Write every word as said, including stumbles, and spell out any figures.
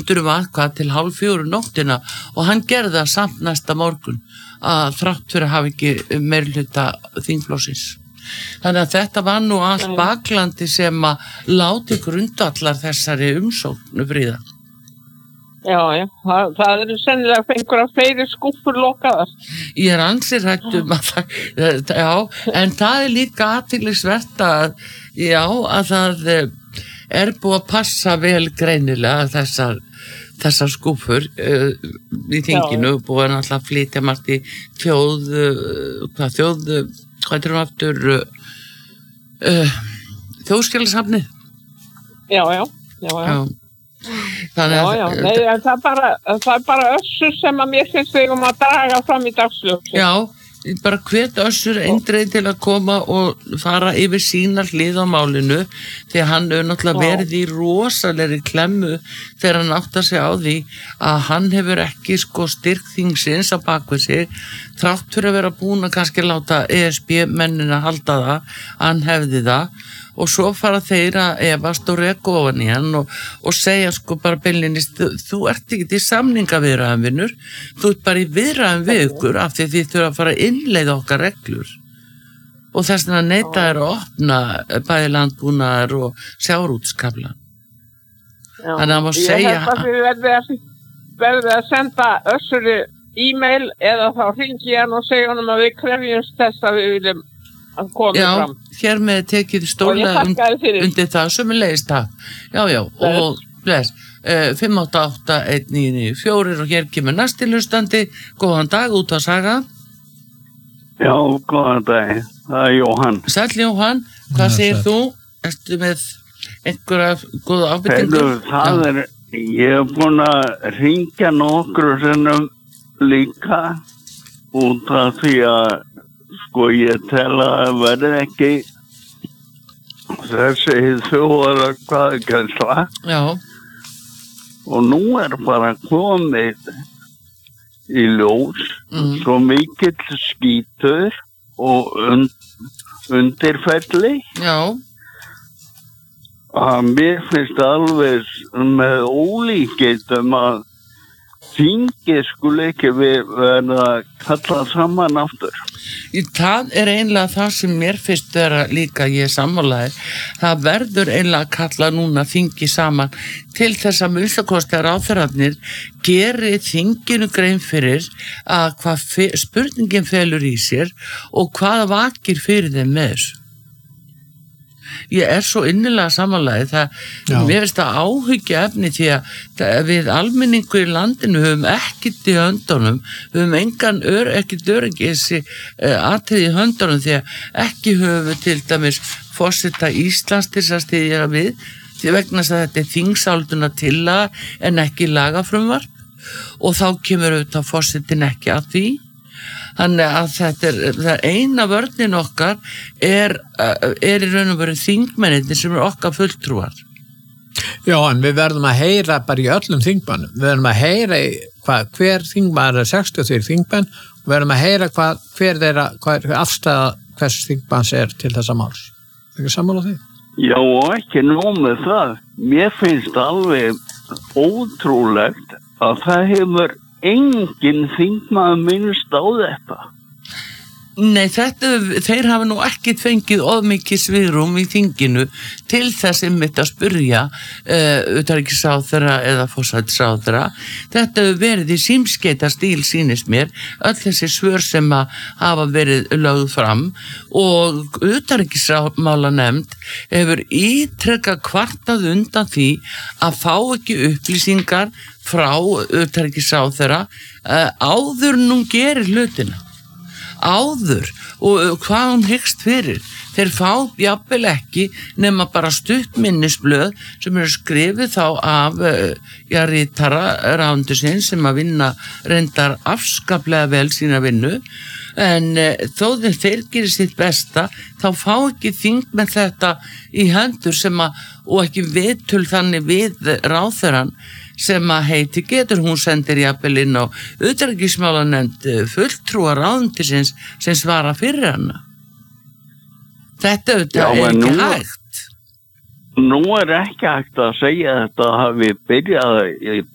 fundurum aðkvað til hálf fjóru nóttina og hann gerði það samt næsta morgun að þrátt fyrir að hafa ekki meirihluta þingflokksins. Þannig að þetta var nú allt baklandi sem að láti grundvallar þessari umsóknu Fríða. Já, já, það, það eru sennilega einhverja fleiri skúffur lokaðar. Ég er ansið rætt um að það, já, en það er líka athyglisvert að, já, að það er búið að passa vel greinilega þessar, þessar skúffur uh, í þinginu, já. Búið að náttúrulega flytja margt í þjóð, uh, hvað þjóð, hvað er hún aftur, uh, þjóðskjalasafnið? Já, já, já, já. já. Þannig að já, já. Nei, það, er bara, það er bara Össur sem að mér finnst við um að draga fram í dagsljósi. Já, bara hvet Össur eindreið til að koma og fara yfir sína hlið á málinu því að hann hefur náttúrulega já. Verið í rosalegri klemmu þegar hann áttar sig á því að hann hefur ekki sko styrk þingsins á bakvið sig þrátt fyrir að vera búin að kannski láta E S B mennina halda það, hann hefði það og svo fara þeir að efast og reka ofan í hann og, og segja sko bara beinlínis, þú, þú ert ekki til samningaviðræðum vinnur, þú ert bara í viðræðum við ykkur af því þið þurfa að fara að innleiða okkar reglur og þess vegna neita er að opna bæði landbúnaðar og sjávarútskafla. Þannig að maður segja... Ég held að þið verði að, verði að senda Össuri e-mail eða þá hringi hann og segja honum að við krefjumst þess að við viljum að koma já, fram. Já, hér með tekið stórlega und, undir það, sömulegist það. Já, já, bless. Og bless, uh, fimm átta átta eitt níu níu fjögur og hér kemur næsti hlustandi. Góðan dag, út að saga. Já, góðan dag, það er Jóhann. Sæll Jóhann, hvað ja, segir þú? Ertu með einhverja góða ábyrtingu? Það já. Er, ég er búin að hringja nokkru sinnum líka út af því að sko ég tel að verði ekki þessi þjóðara hvaðkensla. Já. Og nú er bara komið í ljós mm. svo mikill skítur og und, undirfelli. Já. Að mér finnst alveg með ólíkindum að þingi skuli ekki verða að kalla saman aftur. Það er einlega það sem mér finnst vera líka ég sammálaði. Það verður einlega að kalla núna þingi saman til þess að minnstakosti að ráðherrarnir geri þinginu grein fyrir að hvað spurningin felur í sér og hvað vakir fyrir þeim með þessu. Ég er svo innilega samanlega það, mér finnst það áhyggja efni því að við almenningu í landinu höfum ekkert í höndunum, við höfum engan ör, ekkert öryggis uh, atriði í höndunum því að ekki höfum til dæmis forseta Íslands til að styðja við, því vegna að þetta er þingsálduna tillaga en ekki lagafrumvarp og þá kemur auðvitað forsetin ekki að því. Þannig að þetta er, það er eina vörnin okkar er, er í raun og veru þingmenninni sem er okkar fulltrúar. Já, en við verðum að heyra bara í öllum þingmannum. Við verðum að heyra í hvað, hver þingmann er sextíu og þrír þingmenn og við verðum að heyra hvað, hver þeirra, hvað er afstæða hvers þingmanns er til þessa máls. Er ekki sammála því? Já, og ekki nóg með það. Mér finnst alveg ótrúlegt að það hefur enginn þingmaður minnst á þetta. Nei, þetta, þeir hafa nú ekki fengið of mikið svigrúm í þinginu til þess einmitt að spyrja uh, utanríkisráðherra eða forsætisráðherra. Þetta hefur verið í símskeita stíl sýnist mér, öll þessi svör sem að hafa verið lögð fram og utanríkismálanefnd hefur ítrekka kvartað undan því að fá ekki upplýsingar frá utanríkisráðherra uh, áður nú gerir hlutina. Áður og hvað hún hyggst fyrir þeir fá jafnvel ekki nema bara stuttminnisblöð sem eru skrifið þá af já, ritara ráðuneytisins sem að vinna reyndar afskaplega vel sína vinnu en þó þeir gerir sitt besta þá fá ekki þing með þetta í hendur sem að og ekki viðtöl þannig við ráðherran sem að heiti getur hún sendir jafnvel inn á utanríkismálanefnd fulltrúa ráðuneytisins sem svara fyrir hana. Þetta auðvitað er ekki nú, hægt. Nú er ekki hægt að segja að þetta hafi byrjað